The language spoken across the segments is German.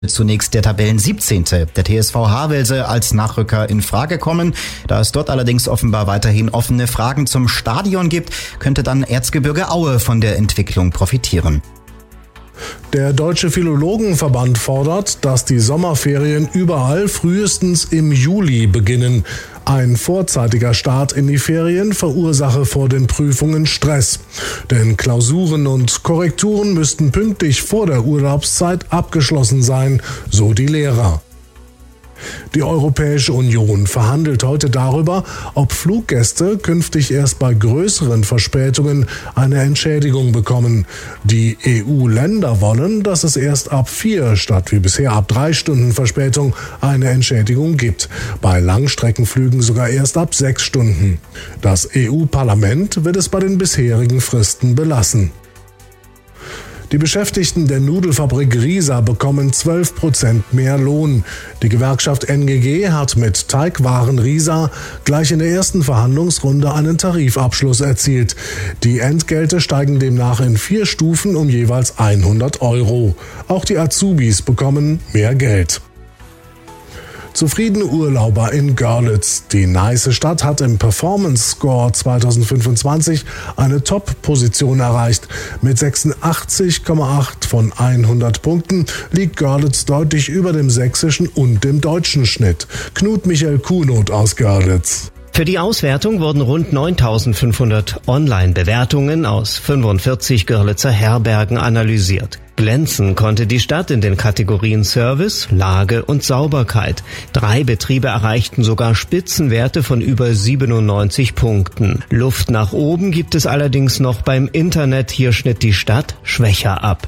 Zunächst der Tabellen 17. Der TSV Havelse als Nachrücker in Frage kommen. Da es dort allerdings offenbar weiterhin offene Fragen zum Stadion gibt, könnte dann Erzgebirge Aue von der Entwicklung profitieren. Der Deutsche Philologenverband fordert, dass die Sommerferien überall frühestens im Juli beginnen. Ein vorzeitiger Start in die Ferien verursache vor den Prüfungen Stress. Denn Klausuren und Korrekturen müssten pünktlich vor der Urlaubszeit abgeschlossen sein, so die Lehrer. Die Europäische Union verhandelt heute darüber, ob Fluggäste künftig erst bei größeren Verspätungen eine Entschädigung bekommen. Die EU-Länder wollen, dass es erst ab 4 statt wie bisher ab 3 Stunden Verspätung eine Entschädigung gibt. Bei Langstreckenflügen sogar erst ab 6 Stunden. Das EU-Parlament wird es bei den bisherigen Fristen belassen. Die Beschäftigten der Nudelfabrik Riesa bekommen 12% mehr Lohn. Die Gewerkschaft NGG hat mit Teigwaren Riesa gleich in der ersten Verhandlungsrunde einen Tarifabschluss erzielt. Die Entgelte steigen demnach in 4 Stufen um jeweils 100 €. Auch die Azubis bekommen mehr Geld. Zufriedene Urlauber in Görlitz. Die Neiße Stadt hat im Performance Score 2025 eine Top-Position erreicht. Mit 86,8 von 100 Punkten liegt Görlitz deutlich über dem sächsischen und dem deutschen Schnitt. Knut Michael Kuhnot aus Görlitz. Für die Auswertung wurden rund 9.500 Online-Bewertungen aus 45 Görlitzer Herbergen analysiert. Glänzen konnte die Stadt in den Kategorien Service, Lage und Sauberkeit. 3 Betriebe erreichten sogar Spitzenwerte von über 97 Punkten. Luft nach oben gibt es allerdings noch beim Internet. Hier schnitt die Stadt schwächer ab.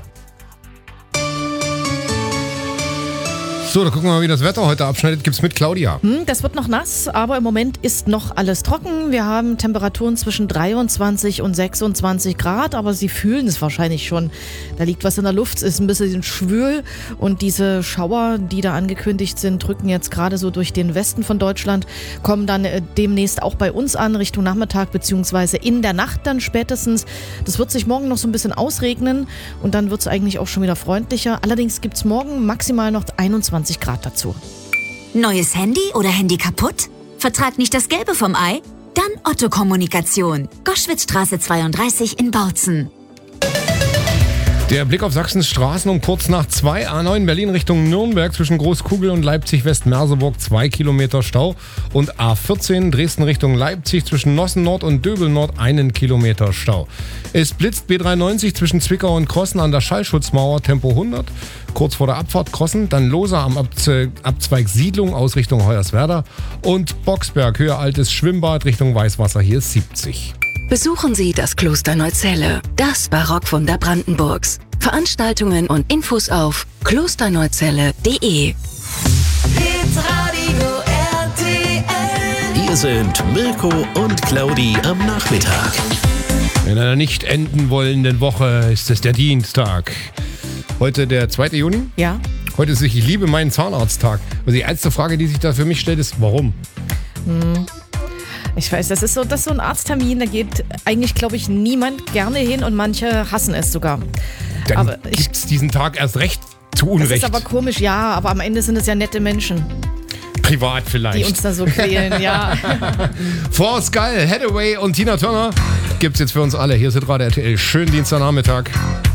So, da gucken wir mal, wie das Wetter heute abschneidet. Gibt's mit Claudia? Das wird noch nass, aber im Moment ist noch alles trocken. Wir haben Temperaturen zwischen 23 und 26 Grad, aber Sie fühlen es wahrscheinlich schon. Da liegt was in der Luft, es ist ein bisschen schwül und diese Schauer, die da angekündigt sind, drücken jetzt gerade so durch den Westen von Deutschland, kommen dann demnächst auch bei uns an, Richtung Nachmittag beziehungsweise in der Nacht dann spätestens. Das wird sich morgen noch so ein bisschen ausregnen und dann wird es eigentlich auch schon wieder freundlicher. Allerdings gibt es morgen maximal noch 21 Grad dazu. Neues Handy oder Handy kaputt? Vertrag nicht das Gelbe vom Ei? Dann Otto Kommunikation. Goschwitzstraße 32 in Bautzen. Der Blick auf Sachsens Straßen um kurz nach 2, A9 Berlin Richtung Nürnberg zwischen Großkugel und Leipzig-West-Merseburg 2 Kilometer Stau und A14 Dresden Richtung Leipzig zwischen Nossen Nord und Döbel Nord 1 Kilometer Stau. Es blitzt B93 zwischen Zwickau und Krossen an der Schallschutzmauer Tempo 100, kurz vor der Abfahrt Krossen, dann Loser am Abzweig Siedlung aus Richtung Hoyerswerda und Boxberg Höhe Altes Schwimmbad Richtung Weißwasser, hier ist 70. Besuchen Sie das Kloster Neuzelle, das Barockwunder Brandenburgs. Veranstaltungen und Infos auf klosterneuzelle.de. Hier sind Mirko und Claudi am Nachmittag. In einer nicht enden wollenden Woche ist es der Dienstag. Heute der 2. Juni? Ja. Heute ist Ich liebe meinen Zahnarzttag. Also die erste Frage, die sich da für mich stellt, ist, warum? Ich weiß, das ist so ein Arzttermin, da geht eigentlich, glaube ich, niemand gerne hin und manche hassen es sogar. Dann gibt es diesen Tag erst recht zu Unrecht. Das ist aber komisch, ja, aber am Ende sind es ja nette Menschen. Privat vielleicht. Die uns da so quälen, ja. Forrest Gall, Hathaway und Tina Turner gibt's jetzt für uns alle. Hier ist Radio RTL. Schönen Dienstagnachmittag.